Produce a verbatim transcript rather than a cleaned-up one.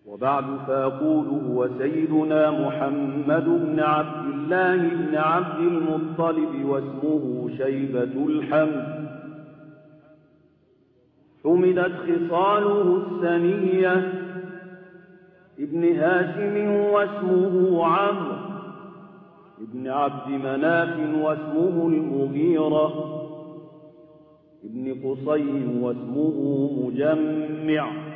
وبعد فأقول هو سيدنا محمد بن عبد الله بن عبد المطلب واسمه شيبة الحمد. حمدت خصاله السنية ابن هاشم واسمه عمرو ابن عبد مناف واسمه المغيرة ابن قصي واسمه مجمع